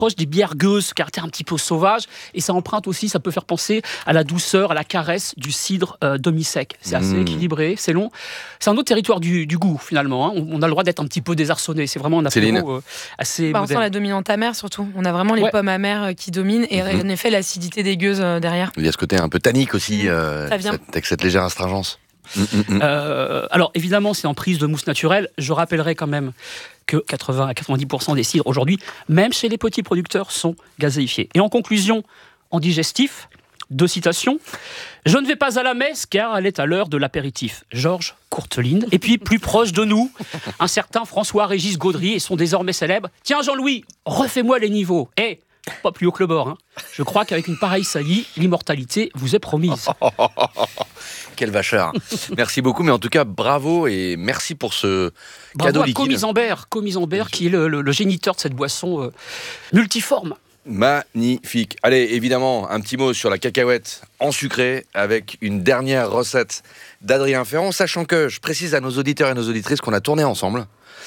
proche des bières gueuses, ce caractère un petit peu sauvage, et ça emprunte aussi, ça peut faire penser à la douceur, à la caresse du cidre demi-sec. C'est assez équilibré, c'est long. C'est un autre territoire du goût, finalement. Hein. On a le droit d'être un petit peu désarçonné. C'est vraiment un apéro assez on sent la dominante amère, surtout. On a vraiment les pommes amères qui dominent, et en effet, l'acidité des gueuses derrière. Il y a ce côté un peu tannique aussi, avec cette légère astringence. Alors, évidemment, c'est en prise de mousse naturelle. Je rappellerai quand même que 80 à 90% des cidres aujourd'hui, même chez les petits producteurs, sont gazéifiés. Et en conclusion, en digestif, 2 citations. « Je ne vais pas à la messe car elle est à l'heure de l'apéritif. » Georges Courteline. Et puis, plus proche de nous, un certain François-Régis Gaudry et son désormais célèbre « Tiens Jean-Louis, refais-moi les niveaux. » Pas plus haut que le bord. Hein. Je crois qu'avec une pareille saillie, l'immortalité vous est promise. Quel vacheur. Merci beaucoup, mais en tout cas, bravo et merci pour ce cadeau liquide. Comisambert, qui est le géniteur de cette boisson multiforme. Magnifique. Allez, évidemment, un petit mot sur la cacahuète en sucré avec une dernière recette d'Adrien Ferrand, sachant que je précise à nos auditeurs et nos auditrices qu'on a tourné ensemble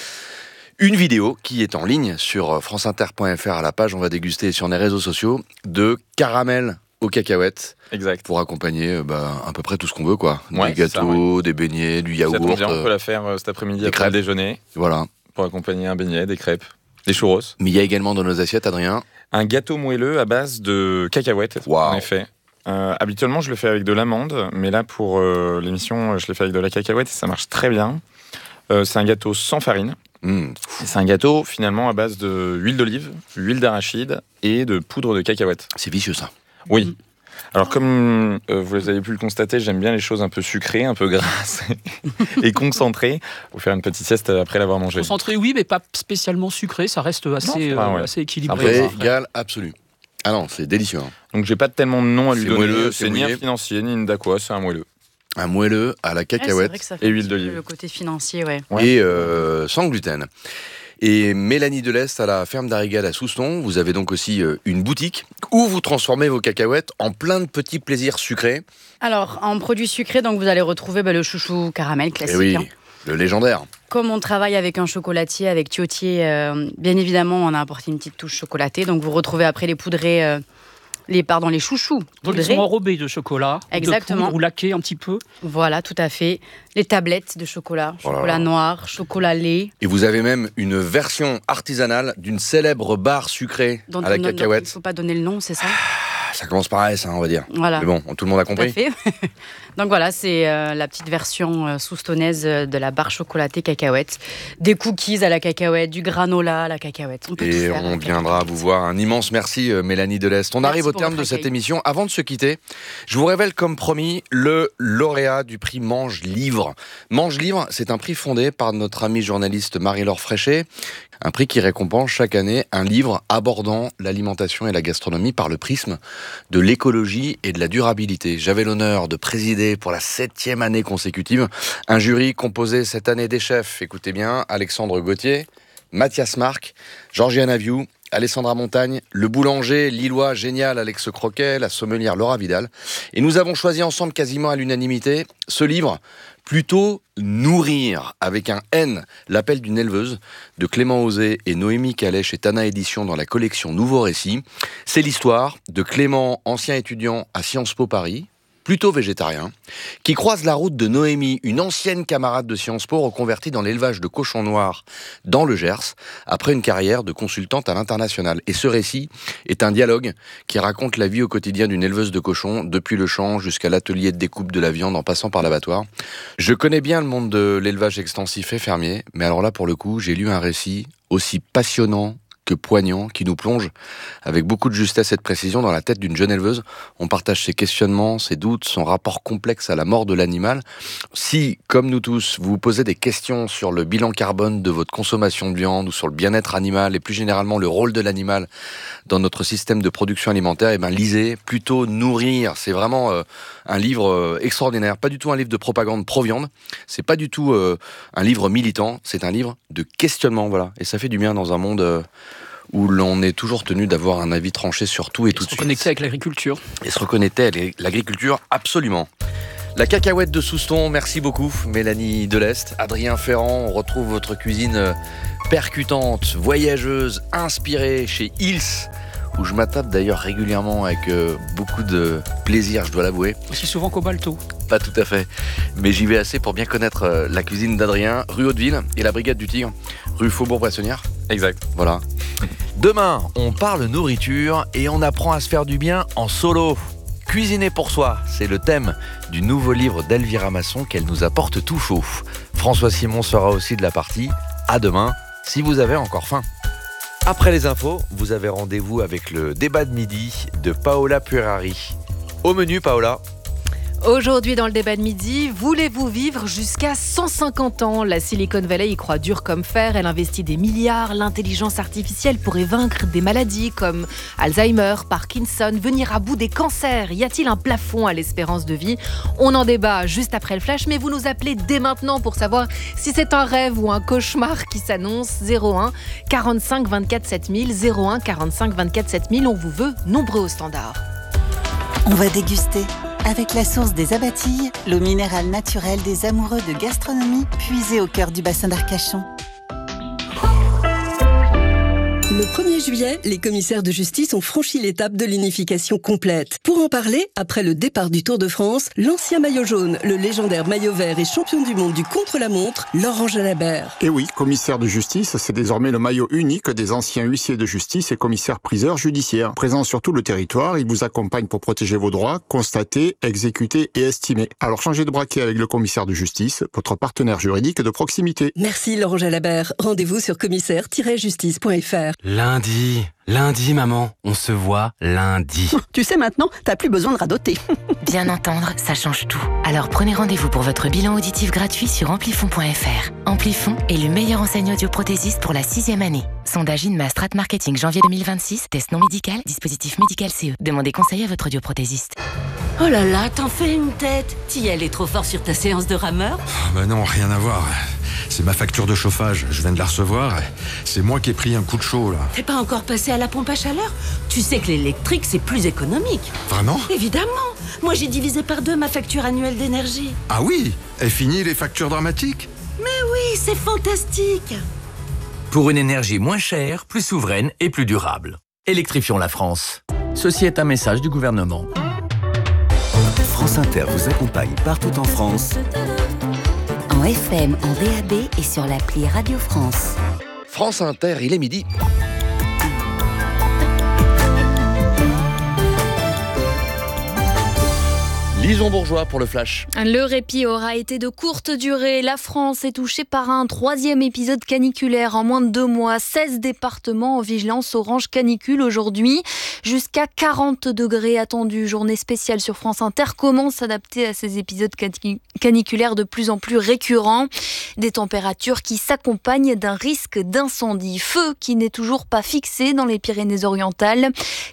une vidéo qui est en ligne sur franceinter.fr à la page, on va déguster sur les réseaux sociaux, de caramel aux cacahuètes. Exact. Pour accompagner à peu près tout ce qu'on veut, quoi. Ouais, des gâteaux, des beignets, du yaourt. Ça tombe bien, on peut la faire cet après-midi après le déjeuner. Voilà. Pour accompagner un beignet, des crêpes, des churros. Mais il y a également dans nos assiettes, Adrien, un gâteau moelleux à base de cacahuètes, en effet. Habituellement, je le fais avec de l'amande, mais là, pour l'émission, je l'ai fait avec de la cacahuète et ça marche très bien. C'est un gâteau sans farine. C'est un gâteau finalement à base d'huile d'olive, huile d'arachide et de poudre de cacahuète. C'est vicieux ça. Oui. Alors comme vous avez pu le constater, j'aime bien les choses un peu sucrées, un peu grasses et concentrées. Pour faire une petite sieste après l'avoir mangé. Concentré oui, mais pas spécialement sucré, ça reste assez équilibré. Régal absolu. Ah non, c'est délicieux. Hein. Donc j'ai pas tellement de nom à lui donner. Moelleux, c'est ni un financier, ni une d'aqua, c'est un moelleux. Un moelleux à la cacahuète et huile d'olive. Le côté financier, Et sans gluten. Et Mélanie Deleste à la ferme d'Arrigade à Souston. Vous avez donc aussi une boutique où vous transformez vos cacahuètes en plein de petits plaisirs sucrés. Alors, en produits sucrés, donc vous allez retrouver le chouchou caramel classique. Et oui, le légendaire. Comme on travaille avec un chocolatier, avec Thiotier, bien évidemment, on a apporté une petite touche chocolatée. Donc vous retrouvez après les poudrés... les chouchous. Donc ils sont enrobés de chocolat, exactement, de poudre, ou laqués un petit peu. Voilà, tout à fait. Les tablettes de chocolat, chocolat noir, chocolat lait. Et vous avez même une version artisanale d'une célèbre barre sucrée à la cacahuète. Il ne faut pas donner le nom, c'est ça ? Ça commence par S, on va dire. Voilà. Mais bon, tout le monde a compris. Tout à fait. Donc voilà, c'est la petite version soustonnaise de la barre chocolatée cacahuète. Des cookies à la cacahuète, du granola à la cacahuète. On peut tout faire. On viendra vous voir. Un immense merci, Mélanie Deleste. On arrive au terme de cette émission. Avant de se quitter, je vous révèle, comme promis, le lauréat du prix Mange Livre. Mange Livre, c'est un prix fondé par notre amie journaliste Marie-Laure Fréchet. Un prix qui récompense chaque année un livre abordant l'alimentation et la gastronomie par le prisme de l'écologie et de la durabilité. J'avais l'honneur de présider pour la 7e année consécutive un jury composé cette année des chefs, écoutez bien, Alexandre Gauthier, Mathias Marc, Georgiane Aviou, Alessandra Montagne, le boulanger lillois génial Alex Croquet, la sommelière Laura Vidal. Et nous avons choisi ensemble quasiment à l'unanimité ce livre, plutôt Nourrir, avec un N, l'appel d'une éleveuse, de Clément Osé et Noémie Calais chez Tana Édition dans la collection Nouveau Récit. C'est l'histoire de Clément, ancien étudiant à Sciences Po Paris, plutôt végétarien, qui croise la route de Noémie, une ancienne camarade de Sciences Po reconvertie dans l'élevage de cochons noirs dans le Gers, après une carrière de consultante à l'international. Et ce récit est un dialogue qui raconte la vie au quotidien d'une éleveuse de cochons, depuis le champ jusqu'à l'atelier de découpe de la viande en passant par l'abattoir. Je connais bien le monde de l'élevage extensif et fermier, mais alors là, pour le coup, j'ai lu un récit aussi passionnant que poignant, qui nous plonge avec beaucoup de justesse et de précision dans la tête d'une jeune éleveuse. On partage ses questionnements, ses doutes, son rapport complexe à la mort de l'animal. Si, comme nous tous, vous vous posez des questions sur le bilan carbone de votre consommation de viande ou sur le bien-être animal et plus généralement le rôle de l'animal dans notre système de production alimentaire, lisez plutôt Nourrir. C'est vraiment un livre extraordinaire. Pas du tout un livre de propagande pro-viande. C'est pas du tout un livre militant. C'est un livre de questionnement, voilà. Et ça fait du bien dans un monde où l'on est toujours tenu d'avoir un avis tranché sur tout et tout de suite. Se reconnecter avec l'agriculture. Et se reconnecter avec l'agriculture, absolument. La cacahuète de Souston, merci beaucoup Mélanie Delest. Adrien Ferrand, on retrouve votre cuisine percutante, voyageuse, inspirée chez Hills, où je m'attape d'ailleurs régulièrement avec beaucoup de plaisir, je dois l'avouer. Aussi souvent qu'au Balto. Pas tout à fait, mais j'y vais assez pour bien connaître la cuisine d'Adrien, rue Hauteville et la Brigade du Tigre, rue Faubourg-Poissonnière. Exact. Voilà. Demain, on parle nourriture et on apprend à se faire du bien en solo. Cuisiner pour soi, c'est le thème du nouveau livre d'Elvira Masson qu'elle nous apporte tout chaud. François Simon sera aussi de la partie. À demain, si vous avez encore faim. Après les infos, vous avez rendez-vous avec le débat de midi de Paola Puerari. Au menu, Paola. Aujourd'hui, dans le débat de midi, voulez-vous vivre jusqu'à 150 ans ? La Silicon Valley y croit dur comme fer. Elle investit des milliards. L'intelligence artificielle pourrait vaincre des maladies comme Alzheimer, Parkinson, venir à bout des cancers. Y a-t-il un plafond à l'espérance de vie ? On en débat juste après le flash, mais vous nous appelez dès maintenant pour savoir si c'est un rêve ou un cauchemar qui s'annonce. 01 45 24 7000, 01 45 24 7000. On vous veut nombreux au standard. On va déguster. Avec la source des Abatilles, l'eau minérale naturelle des amoureux de gastronomie, puisée au cœur du bassin d'Arcachon. Le 1er juillet, les commissaires de justice ont franchi l'étape de l'unification complète. Pour en parler, après le départ du Tour de France, l'ancien maillot jaune, le légendaire maillot vert et champion du monde du contre-la-montre, Laurent Jalabert. Et oui, commissaire de justice, c'est désormais le maillot unique des anciens huissiers de justice et commissaires-priseurs judiciaires. Présents sur tout le territoire, ils vous accompagnent pour protéger vos droits, constater, exécuter et estimer. Alors changez de braquet avec le commissaire de justice, votre partenaire juridique de proximité. Merci Laurent Jalabert. Rendez-vous sur commissaire-justice.fr. Lundi, maman, on se voit lundi. Tu sais maintenant, t'as plus besoin de radoter. Bien entendre, ça change tout. Alors prenez rendez-vous pour votre bilan auditif gratuit sur amplifon.fr. Amplifon est le meilleur enseigne audioprothésiste pour la 6e année. Sondage INMA Strat Marketing janvier 2026, test non médical, dispositif médical CE. Demandez conseil à votre audioprothésiste. Oh là là, t'en fais une tête. T'y allais trop fort sur ta séance de rameur ? Bah non, rien à voir. C'est ma facture de chauffage, je viens de la recevoir. C'est moi qui ai pris un coup de chaud, là. T'es pas encore passé à la pompe à chaleur ? Tu sais que l'électrique, c'est plus économique. Vraiment ? Évidemment. Moi, j'ai divisé par 2 ma facture annuelle d'énergie. Ah oui ? Et fini les factures dramatiques ? Mais oui, c'est fantastique. Pour une énergie moins chère, plus souveraine et plus durable. Électrifions la France. Ceci est un message du gouvernement. France Inter vous accompagne partout en France. En FM, en DAB et sur l'appli Radio France. France Inter, il est midi. Lison Bourgeois pour le Flash. Le répit aura été de courte durée. La France est touchée par un 3e épisode caniculaire en moins de 2 mois. 16 départements en vigilance orange canicule aujourd'hui. Jusqu'à 40 degrés attendus. Journée spéciale sur France Inter. Comment s'adapter à ces épisodes caniculaires de plus en plus récurrents ? Des températures qui s'accompagnent d'un risque d'incendie. Feu qui n'est toujours pas fixé dans les Pyrénées-Orientales.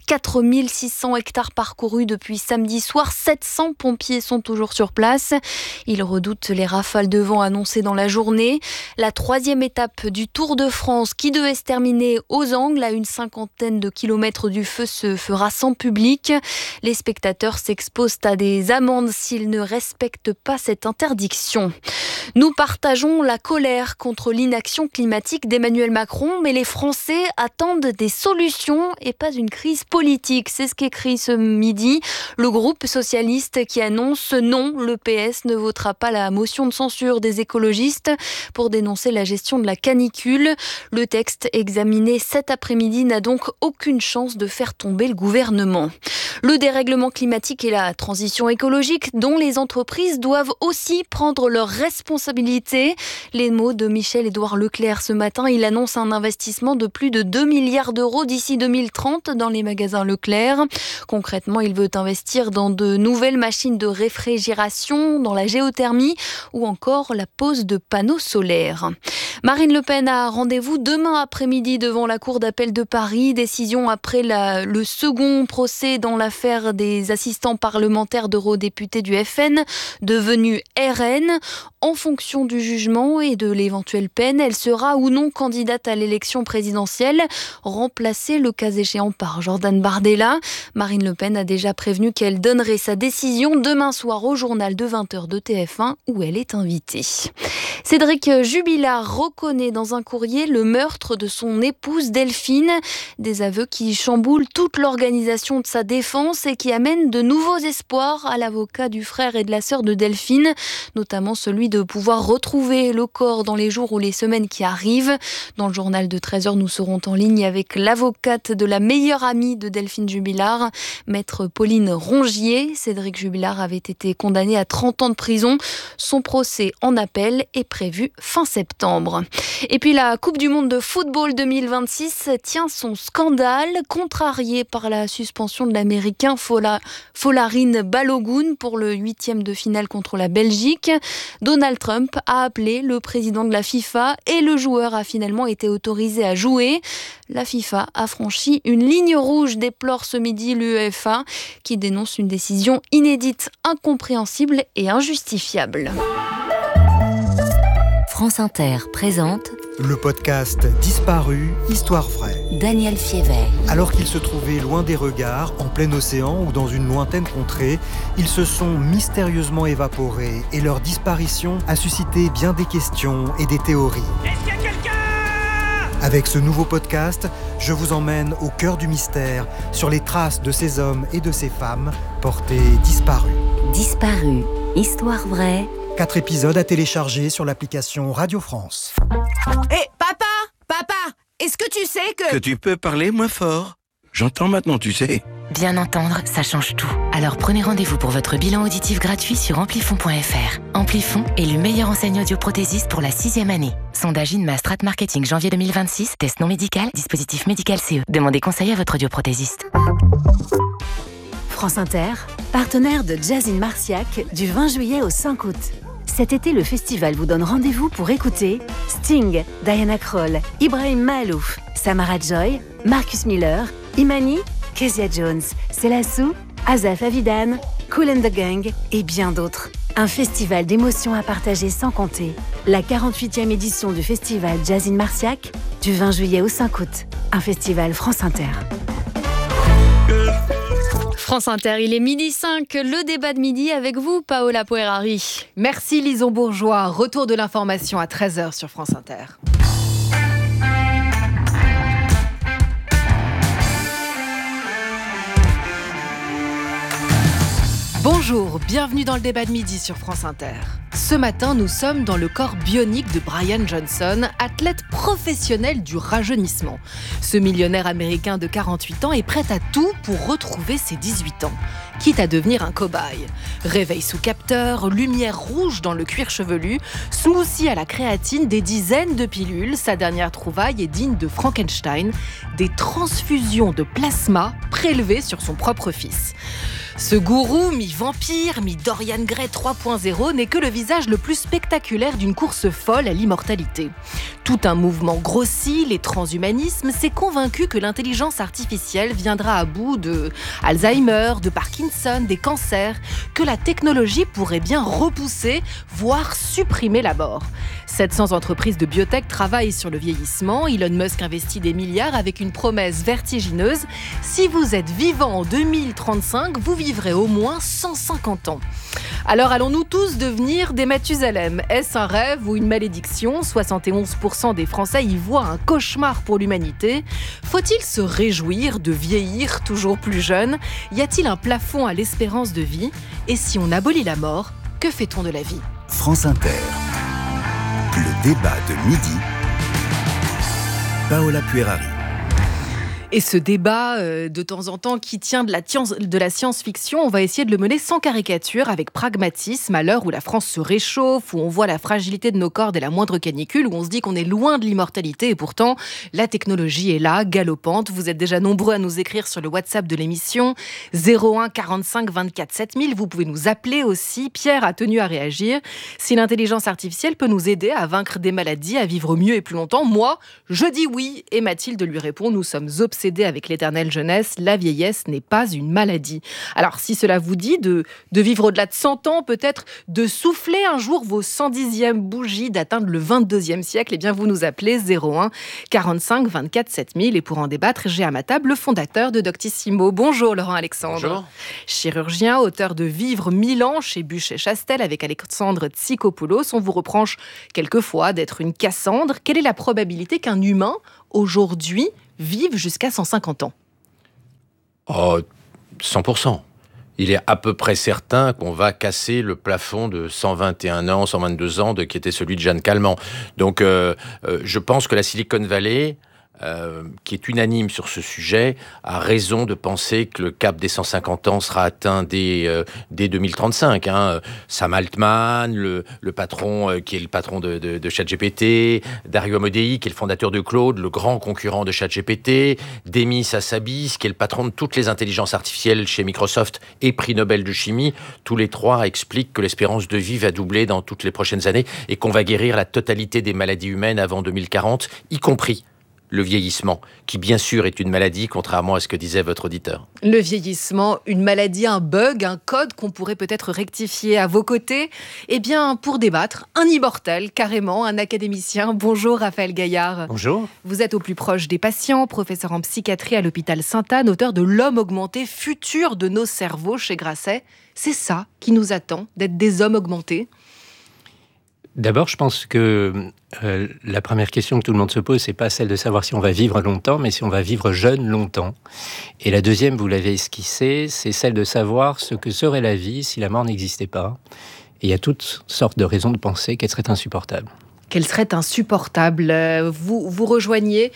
4600 hectares parcourus depuis samedi soir. 700 pompiers sont toujours sur place. Ils redoutent les rafales de vent annoncées dans la journée. La 3e étape du Tour de France qui devait se terminer aux Angles à une 50aine de kilomètres du feu se fera sans public. Les spectateurs s'exposent à des amendes s'ils ne respectent pas cette interdiction. Nous partageons la colère contre l'inaction climatique d'Emmanuel Macron, mais les Français attendent des solutions et pas une crise politique. C'est ce qu'écrit ce midi le groupe socialiste qui annonce non, le PS ne votera pas la motion de censure des écologistes pour dénoncer la gestion de la canicule. Le texte examiné cet après-midi n'a donc aucune chance de faire tomber le gouvernement. Le dérèglement climatique et la transition écologique dont les entreprises doivent aussi prendre leurs responsabilités. Les mots de Michel-Édouard Leclerc ce matin, il annonce un investissement de plus de 2 milliards d'euros d'ici 2030 dans les magasins Leclerc. Concrètement, il veut investir dans de nouvelles machines de réfrigération, dans la géothermie ou encore la pose de panneaux solaires. Marine Le Pen a rendez-vous demain après-midi devant la Cour d'appel de Paris. Décision après le second procès dans l'affaire des assistants parlementaires d'eurodéputés du FN, devenus RN. En fonction du jugement et de l'éventuelle peine, elle sera ou non candidate à l'élection présidentielle, remplacée le cas échéant par Jordan Bardella. Marine Le Pen a déjà prévenu qu'elle donnerait sa décision demain soir au journal de 20h de TF1 où elle est invitée. Cédric Jubilard reconnaît dans un courrier le meurtre de son épouse Delphine. Des aveux qui chamboulent toute l'organisation de sa défense et qui amènent de nouveaux espoirs à l'avocat du frère et de la sœur de Delphine, notamment celui de pouvoir retrouver le corps dans les jours ou les semaines qui arrivent. Dans le journal de 13h, nous serons en ligne avec l'avocate de la meilleure amie de Delphine Jubilard, maître Pauline Rongier. Cédric Jubilard avait été condamné à 30 ans de prison. Son procès en appel est prévu fin septembre. Et puis la Coupe du Monde de football 2026 tient son scandale, contrarié par la suspension de l'Américain Folarin Balogun pour le 8e de finale contre la Belgique. Donald Trump a appelé le président de la FIFA et le joueur a finalement été autorisé à jouer. La FIFA a franchi une ligne rouge, déplore ce midi l'UEFA, qui dénonce une décision inédite, incompréhensible et injustifiable. France Inter présente le podcast Disparu, Histoire vraie. Daniel Fiévet. Alors qu'ils se trouvaient loin des regards, en plein océan ou dans une lointaine contrée, ils se sont mystérieusement évaporés et leur disparition a suscité bien des questions et des théories. Est-ce qu'il y a quelqu'un ? Avec ce nouveau podcast, je vous emmène au cœur du mystère, sur les traces de ces hommes et de ces femmes portés disparus. Disparu, Histoire vraie. 4 épisodes à télécharger sur l'application Radio France. Hé, papa, est-ce que tu sais que... Que tu peux parler moins fort. J'entends maintenant, tu sais. Bien entendre, ça change tout. Alors prenez rendez-vous pour votre bilan auditif gratuit sur amplifon.fr. Amplifon, élu meilleure enseigne audioprothésiste pour la 6e année. Sondage INMA Strat Marketing janvier 2026. Test non médical, dispositif médical CE. Demandez conseil à votre audioprothésiste. France Inter, partenaire de Jazz in Marciac du 20 juillet au 5 août. Cet été, le festival vous donne rendez-vous pour écouter Sting, Diana Krall, Ibrahim Mahalouf, Samara Joy, Marcus Miller, Imani, Kezia Jones, Selassou, Azaf Avidan, Kool and the Gang et bien d'autres. Un festival d'émotions à partager sans compter. La 48e édition du festival Jazz in Marciac du 20 juillet au 5 août. Un festival France Inter. France Inter, il est 12h05, le débat de midi avec vous, Paola Puerari. Merci Lison Bourgeois, retour de l'information à 13h sur France Inter. Bonjour, bienvenue dans le débat de midi sur France Inter. Ce matin, nous sommes dans le corps bionique de Brian Johnson, athlète professionnel du rajeunissement. Ce millionnaire américain de 48 ans est prêt à tout pour retrouver ses 18 ans, quitte à devenir un cobaye. Réveil sous capteur, lumière rouge dans le cuir chevelu, smoothie à la créatine, des dizaines de pilules. Sa dernière trouvaille est digne de Frankenstein, des transfusions de plasma prélevées sur son propre fils. Ce gourou, mi-vampire, mi-Dorian Gray 3.0, n'est que le visage le plus spectaculaire d'une course folle à l'immortalité. Tout un mouvement grossit, les transhumanismes, s'est convaincu que l'intelligence artificielle viendra à bout de Alzheimer, de Parkinson, des cancers, que la technologie pourrait bien repousser, voire supprimer la mort. 700 entreprises de biotech travaillent sur le vieillissement. Elon Musk investit des milliards avec une promesse vertigineuse. Si vous êtes vivant en 2035, vous vivrez au moins 150 ans. Alors allons-nous tous devenir des Mathusalem ? Est-ce un rêve ou une malédiction ? 71% des Français y voient un cauchemar pour l'humanité. Faut-il se réjouir de vieillir toujours plus jeune ? Y a-t-il un plafond à l'espérance de vie ? Et si on abolit la mort, que fait-on de la vie ? France Inter. Le débat de midi. Paola Puerari. Et ce débat, de temps en temps, qui tient de la science-fiction, on va essayer de le mener sans caricature, avec pragmatisme, à l'heure où la France se réchauffe, où on voit la fragilité de nos corps dès la moindre canicule, où on se dit qu'on est loin de l'immortalité, et pourtant, la technologie est là, galopante. Vous êtes déjà nombreux à nous écrire sur le WhatsApp de l'émission, 01 45 24 7000. Vous pouvez nous appeler aussi. Pierre a tenu à réagir. Si l'intelligence artificielle peut nous aider à vaincre des maladies, à vivre mieux et plus longtemps, moi, je dis oui. Et Mathilde lui répond, nous sommes obsédés obsédé avec l'éternelle jeunesse, la vieillesse n'est pas une maladie. Alors si cela vous dit de vivre au-delà de 100 ans, peut-être de souffler un jour vos 110e bougies, d'atteindre le 22e siècle, eh bien vous nous appelez 01 45 24 7000. Et pour en débattre, j'ai à ma table le fondateur de Doctissimo. Bonjour Laurent Alexandre. Bonjour. Chirurgien, auteur de Vivre 1000 ans chez Buchet-Chastel avec Alexandre Tsikopoulos. On vous reproche quelquefois d'être une Cassandre. Quelle est la probabilité qu'un humain, aujourd'hui, vive jusqu'à 150 ans ? 100%. Il est à peu près certain qu'on va casser le plafond de 121 ans, 122 ans, qui était celui de Jeanne Calment. Donc, je pense que la Silicon Valley, qui est unanime sur ce sujet, a raison de penser que le cap des 150 ans sera atteint dès 2035. Sam Altman, le patron qui est le patron de ChatGPT, Dario Amodei, qui est le fondateur de Claude, le grand concurrent de ChatGPT, Demis Hassabis, qui est le patron de toutes les intelligences artificielles chez Microsoft et prix Nobel de chimie, tous les trois expliquent que l'espérance de vie va doubler dans toutes les prochaines années et qu'on va guérir la totalité des maladies humaines avant 2040, y compris le vieillissement, qui bien sûr est une maladie, contrairement à ce que disait votre auditeur. Le vieillissement, une maladie, un bug, un code qu'on pourrait peut-être rectifier à vos côtés. Eh bien, pour débattre, un immortel, carrément, un académicien. Bonjour Raphaël Gaillard. Bonjour. Vous êtes au plus proche des patients, professeur en psychiatrie à l'hôpital Sainte-Anne, auteur de L'homme augmenté, futur de nos cerveaux chez Grasset. C'est ça qui nous attend, d'être des hommes augmentés ? D'abord, je pense que la première question que tout le monde se pose, c'est pas celle de savoir si on va vivre longtemps, mais si on va vivre jeune longtemps. Et la deuxième, vous l'avez esquissée, c'est celle de savoir ce que serait la vie si la mort n'existait pas. Et il y a toutes sortes de raisons de penser qu'elle serait insupportable. Qu'elle serait insupportable. Vous rejoignez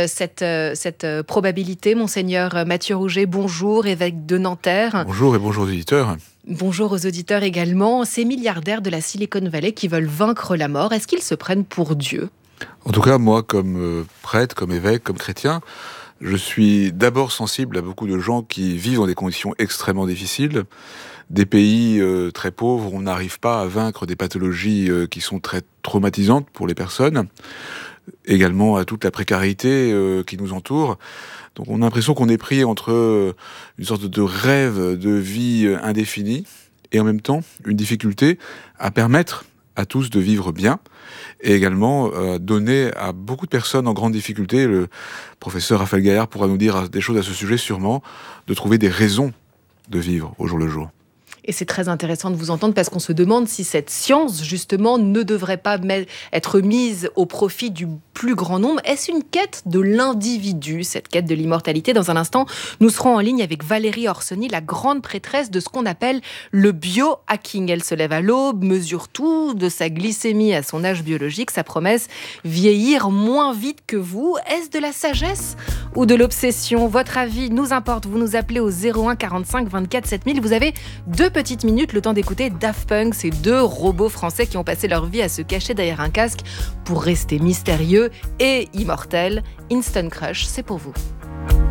cette probabilité, Monseigneur Mathieu Rouget. Bonjour, évêque de Nanterre. Bonjour et bonjour aux auditeurs. Bonjour aux auditeurs également. Ces milliardaires de la Silicon Valley qui veulent vaincre la mort, est-ce qu'ils se prennent pour Dieu ? En tout cas, moi, comme prêtre, comme évêque, comme chrétien, je suis d'abord sensible à beaucoup de gens qui vivent dans des conditions extrêmement difficiles. Des pays très pauvres, on n'arrive pas à vaincre des pathologies qui sont très traumatisantes pour les personnes. Également à toute la précarité qui nous entoure. Donc on a l'impression qu'on est pris entre une sorte de rêve de vie indéfinie et en même temps une difficulté à permettre à tous de vivre bien et également donner à beaucoup de personnes en grande difficulté, le professeur Raphaël Gaillard pourra nous dire des choses à ce sujet sûrement, de trouver des raisons de vivre au jour le jour. Et c'est très intéressant de vous entendre parce qu'on se demande si cette science, justement, ne devrait pas être mise au profit du plus grand nombre. Est-ce une quête de l'individu, cette quête de l'immortalité ? Dans un instant, nous serons en ligne avec Valérie Orsoni, la grande prêtresse de ce qu'on appelle le biohacking. Elle se lève à l'aube, mesure tout, de sa glycémie à son âge biologique, sa promesse, vieillir moins vite que vous. Est-ce de la sagesse ou de l'obsession ? Votre avis nous importe. Vous nous appelez au 01 45 24 7000. Vous avez 2 petites minutes, le temps d'écouter Daft Punk, ces 2 robots français qui ont passé leur vie à se cacher derrière un casque pour rester mystérieux et immortels. Instant Crush, c'est pour vous.